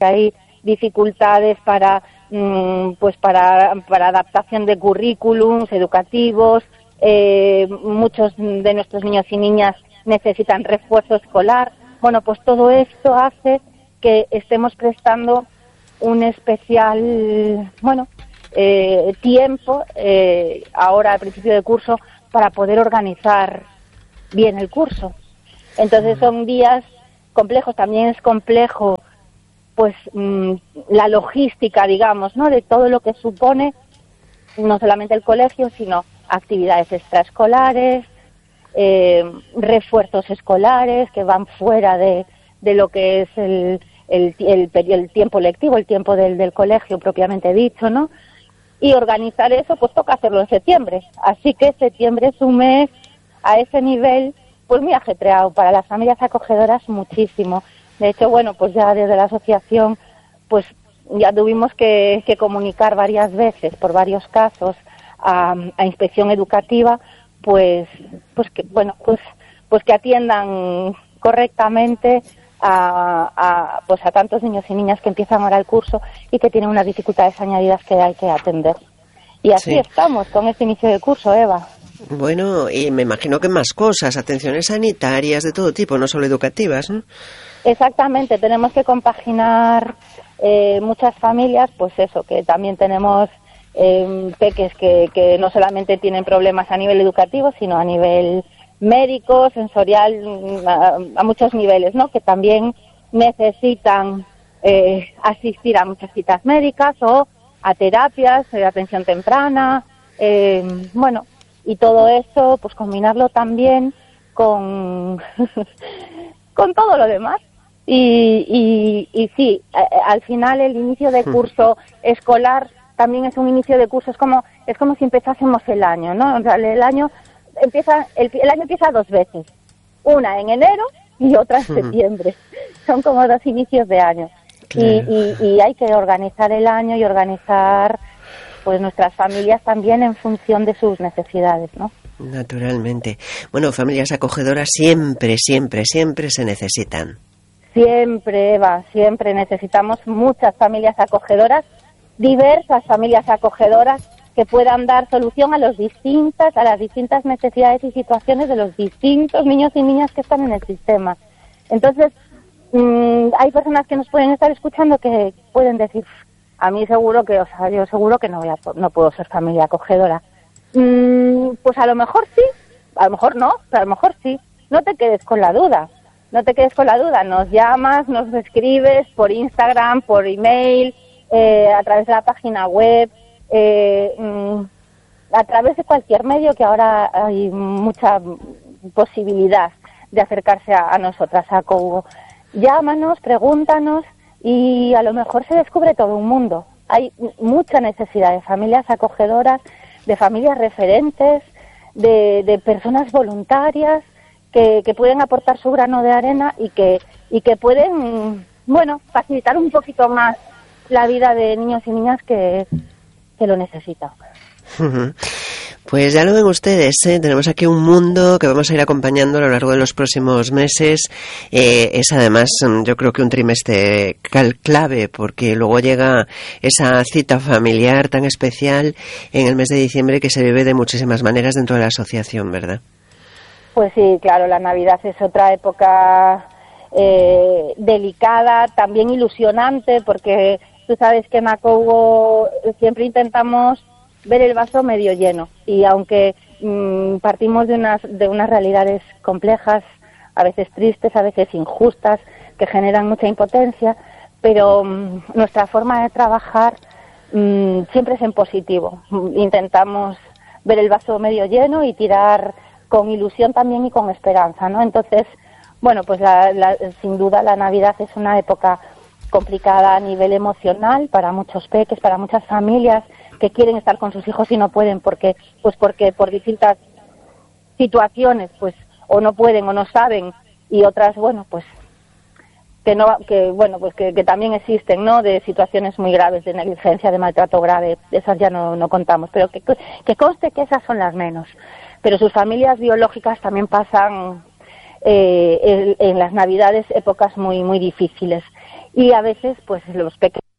que hay dificultades para adaptación de currículums educativos. Muchos de nuestros niños y niñas necesitan refuerzo escolar. Bueno, pues todo esto hace que estemos prestando un especial, tiempo, ahora al principio del curso, para poder organizar bien el curso. Entonces son días complejos. También es complejo, pues, la logística, digamos, ¿no?, de todo lo que supone no solamente el colegio, sino actividades extraescolares, refuerzos escolares que van fuera de lo que es el tiempo lectivo, el tiempo del colegio propiamente dicho, ¿no? Y organizar eso, pues toca hacerlo en septiembre. Así que septiembre es un mes a ese nivel, pues muy ajetreado para las familias acogedoras, muchísimo. De hecho, bueno, pues ya desde la asociación, pues ya tuvimos que comunicar varias veces por varios casos a Inspección Educativa, pues que atiendan correctamente a tantos niños y niñas que empiezan ahora el curso y que tienen unas dificultades añadidas que hay que atender. Y así estamos con este inicio del curso, Eva. Bueno, y me imagino que más cosas, atenciones sanitarias de todo tipo, no solo educativas, ¿no? Exactamente, tenemos que compaginar muchas familias, pues eso, que también tenemos peques que no solamente tienen problemas a nivel educativo, sino a nivel médico, sensorial, a muchos niveles, ¿no?, que también necesitan asistir a muchas citas médicas o a terapias de atención temprana, y todo eso, pues combinarlo también con con todo lo demás. Y sí, al final el inicio de curso escolar también es un inicio de curso, es como si empezásemos el año, ¿no? O sea, el año empieza dos veces, una en enero y otra en septiembre. Son como dos inicios de año. Claro. Y hay que organizar el año y organizar, pues, nuestras familias también en función de sus necesidades, ¿no? Naturalmente. Bueno, familias acogedoras siempre se necesitan. Siempre, Eva, siempre necesitamos muchas familias acogedoras, diversas familias acogedoras que puedan dar solución a las distintas necesidades y situaciones de los distintos niños y niñas que están en el sistema. Entonces, hay personas que nos pueden estar escuchando que pueden decir, a mí seguro que, yo seguro que no puedo ser familia acogedora. Pues a lo mejor sí, a lo mejor no, pero a lo mejor sí. No te quedes con la duda. Nos llamas, nos escribes por Instagram, por email, a través de la página web, a través de cualquier medio, que ahora hay mucha posibilidad de acercarse a nosotras, a Cobo. Llámanos, pregúntanos y a lo mejor se descubre todo un mundo. Hay mucha necesidad de familias acogedoras, de familias referentes, de personas voluntarias que pueden aportar su grano de arena y que pueden, facilitar un poquito más la vida de niños y niñas que lo necesitan. Pues ya lo ven ustedes, tenemos aquí un mundo que vamos a ir acompañando a lo largo de los próximos meses. Es además, yo creo que un trimestre clave, porque luego llega esa cita familiar tan especial en el mes de diciembre que se vive de muchísimas maneras dentro de la asociación, ¿verdad? Pues sí, claro, la Navidad es otra época delicada, también ilusionante, porque tú sabes que en Acobo siempre intentamos ver el vaso medio lleno, y aunque partimos de unas realidades complejas, a veces tristes, a veces injustas, que generan mucha impotencia, pero nuestra forma de trabajar siempre es en positivo. Intentamos ver el vaso medio lleno y tirar con ilusión también y con esperanza, ¿no? Entonces, pues sin duda la Navidad es una época complicada a nivel emocional para muchos peques, para muchas familias que quieren estar con sus hijos y no pueden porque por distintas situaciones, pues, o no pueden o no saben, y otras, que también existen, ¿no?, de situaciones muy graves de negligencia, de maltrato grave. De esas ya no contamos, pero que conste que esas son las menos. Pero sus familias biológicas también pasan en las Navidades épocas muy, muy difíciles. y a veces pues los pequeños